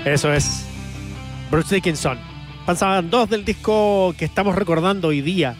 Eso es Bruce Dickinson. Pasaban dos del disco que estamos recordando hoy día.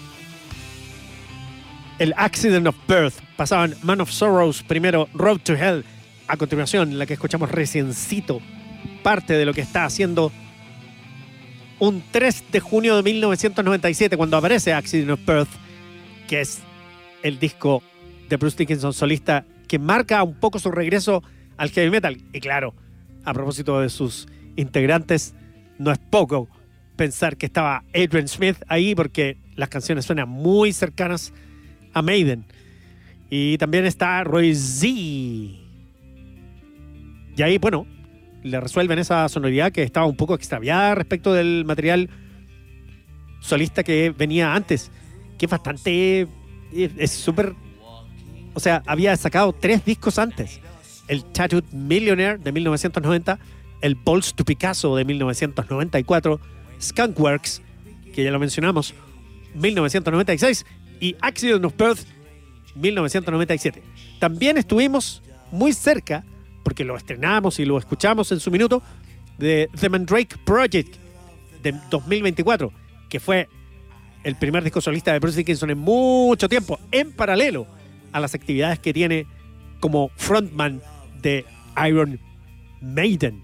El Accident of Birth. Pasaban Man of Sorrows primero, Road to Hell. A continuación, la que escuchamos reciencito. Parte de lo que está haciendo un 3 de junio de 1997, cuando aparece Accident of Birth, que es el disco de Bruce Dickinson solista que marca un poco su regreso al heavy metal. Y claro, a propósito de sus integrantes, no es poco pensar que estaba Adrian Smith ahí, porque las canciones suenan muy cercanas a Maiden. Y también está Roy Z. Y ahí, bueno, le resuelven esa sonoridad que estaba un poco extraviada respecto del material solista que venía antes, que es bastante... es súper... O sea, había sacado 3 discos antes. El Tattooed Millionaire de 1990, el Balls to Picasso de 1994, Skunkworks, que ya lo mencionamos, 1996, y Accident of Birth, 1997. También estuvimos muy cerca, porque lo estrenamos y lo escuchamos en su minuto, de The Mandrake Project de 2024, que fue el primer disco solista de Bruce Dickinson en mucho tiempo, en paralelo a las actividades que tiene como frontman de Iron Maiden.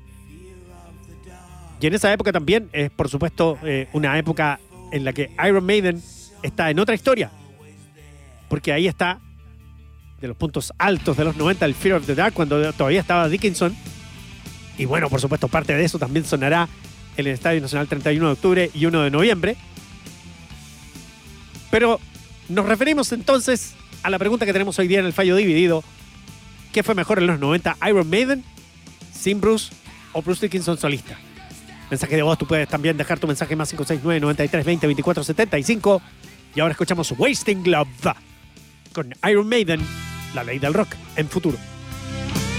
Y en esa época también es, por supuesto, una época en la que Iron Maiden está en otra historia, porque ahí está, de los puntos altos de los 90, el Fear of the Dark, cuando todavía estaba Dickinson. Y bueno, por supuesto, parte de eso también sonará en el Estadio Nacional 31 de octubre y 1 de noviembre. Pero nos referimos entonces a la pregunta que tenemos hoy día en el fallo dividido. ¿Qué fue mejor en los 90? ¿Iron Maiden sin Bruce o Bruce Dickinson solista? Mensaje de voz, tú puedes también dejar tu mensaje más 569-93-20-24-75. Y ahora escuchamos Wasting Love con Iron Maiden, la ley del rock en Futuro.